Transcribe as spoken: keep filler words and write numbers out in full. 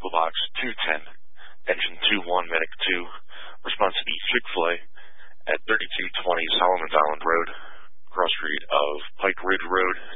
Medical Box two ten, Engine two one, Medic two, response to the Chick-fil-A at thirty-two twenty Solomons Island Road, cross street of Pike Ridge Road,